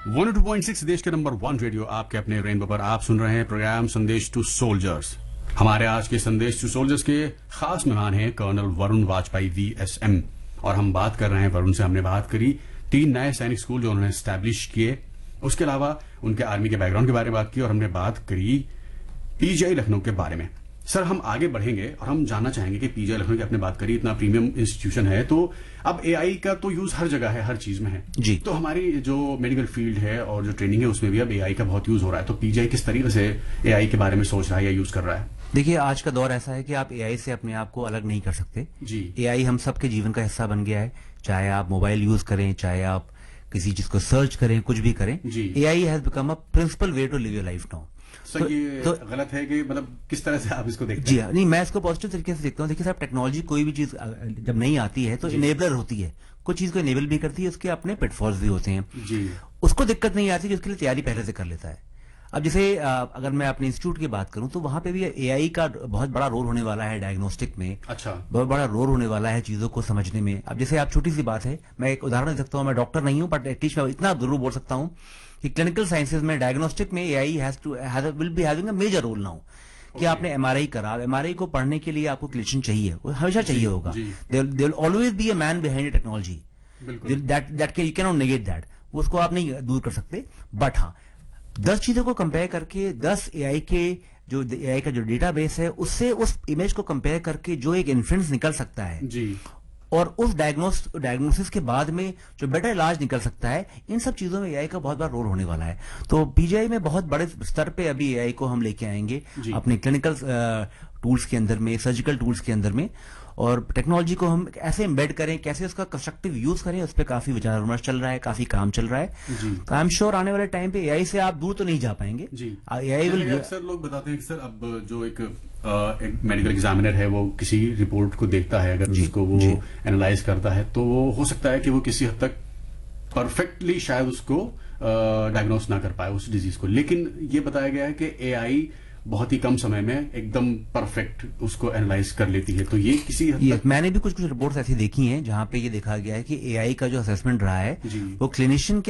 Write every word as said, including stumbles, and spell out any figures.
One two point six देश के number one radio आपके अपने रेनबो पर आप सुन रहे हैं प्रोग्राम संदेश टू सोल्जर्स। हमारे आज के संदेश टू सोल्जर्स के खास मेहमान हैं colonel Varun Vajpayee V S M, और हम बात कर रहे हैं वरुण से। हमने बात करी तीन नए सैनिक स्कूल जो उन्होंने स्टैब्लिश किए, उसके अलावा उनके आर्मी के बैकग्राउंड के बारे में बात की, और हमने बात करी पीजीआई लखनऊ के बारे में। सर, हम आगे बढ़ेंगे और हम जानना चाहेंगे कि पीजीआई लखनऊ की आपने बात करी, इतना प्रीमियम इंस्टीट्यूशन है, तो अब एआई का तो यूज हर जगह है, हर चीज में है जी। तो हमारी जो मेडिकल फील्ड है और जो ट्रेनिंग है उसमें भी अब एआई का बहुत यूज हो रहा है, तो पीजीआई किस तरीके से एआई के बारे में सोच रहा है या यूज कर रहा है? देखिए, आज का दौर ऐसा है कि आप एआई से अपने आप को अलग नहीं कर सकते जी। एआई हम सबके जीवन का हिस्सा बन गया है, चाहे आप मोबाइल यूज करें, चाहे आप किसी चीज को सर्च करें, कुछ भी करें, AI has become a principal way to live your life now. Sir, तो, ये तो, गलत है कि मतलब किस तरह से आप इसको देखते हैं? जी हाँ, नहीं, मैं इसको पॉजिटिव तरीके से देखता हूँ। देखिए साहब, टेक्नोलॉजी कोई भी चीज जब नहीं आती है तो इनेबलर होती है, कुछ चीज को इनेबल भी करती है, उसके अपने पिटफॉल्स भी होते हैं जी। उसको दिक्कत नहीं आती कि उसके लिए तैयारी पहले से कर लेता है। अब जैसे अगर मैं अपने इंस्टीट्यूट की बात करूं तो वहां पे भी एआई का बहुत बड़ा रोल होने वाला है डायग्नोस्टिक में। अच्छा। बहुत बड़ा रोल होने वाला है चीजों को समझने में। अब जैसे आप छोटी सी बात है, मैं एक उदाहरण दे सकता हूं, मैं डॉक्टर नहीं हूं बट एटलीस्ट मैं इतना जरूर बोल सकता हूं कि क्लिनिकल साइंसेज में डायग्नोस्टिक में AI has two will be having a major role now. कि आपने एमआरआई करा, एमआरआई को पढ़ने के लिए आपको क्लिनिशियन चाहिए, वो हमेशा चाहिए होगा। There will always be a man behind technology, that that you can not negate that, उसको आप नहीं दूर कर सकते। बट हाँ, दस चीजों को कंपेयर करके, दस एआई के जो एआई का जो डेटाबेस है उससे उस इमेज को कंपेयर करके जो एक इन्फ्रेंस निकल सकता है जी, और उस डायग्नोस डायग्नोसिस के बाद में जो बेटर इलाज निकल सकता है, इन सब चीजों में एआई का बहुत बड़ा रोल होने वाला है। तो पीजीआई में बहुत बड़े स्तर पे अभी एआई को हम लेके आएंगे अपने क्लिनिकल टूल्स के अंदर में, सर्जिकल टूल्स के अंदर में, और टेक्नोलॉजी को हम ऐसे एम्बेड करें, कैसे उसका कंस्ट्रक्टिव यूज करें, उस पर काफी विचार विमर्श चल रहा है, काफी काम चल रहा है। तो आई एम श्योर आने वाले टाइम पे एआई से आप दूर तो नहीं जा पाएंगे जी। AI will. अक्सर लोग बताते हैं कि सर, अब जो एक, आ, एक मेडिकल एग्जामिनर है वो किसी रिपोर्ट को देखता है, अगर उसको वो एनालाइज करता है तो वो हो सकता है कि वो किसी हद तक परफेक्टली शायद उसको डायग्नोस ना कर पाए उस डिजीज को, लेकिन ये बताया गया है कि एआई बहुत ही कम समय में एकदम परफेक्ट उसको एनालाइज कर लेती है। तो ये किसी हद तक, मैंने भी कुछ कुछ रिपोर्ट्स ऐसी देखी हैं जहां पे ये देखा गया है कि एआई का जो असेसमेंट रहा है वो क्लिनिशियन के